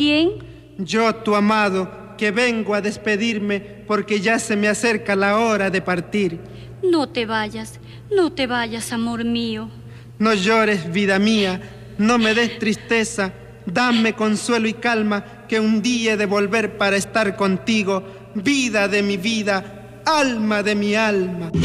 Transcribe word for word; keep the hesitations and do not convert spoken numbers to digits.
¿Quién? Yo, tu amado, que vengo a despedirme porque ya se me acerca la hora de partir. No te vayas, no te vayas, amor mío. No llores, vida mía, no me des tristeza, dame consuelo y calma, que un día he de volver para estar contigo, vida de mi vida, alma de mi alma.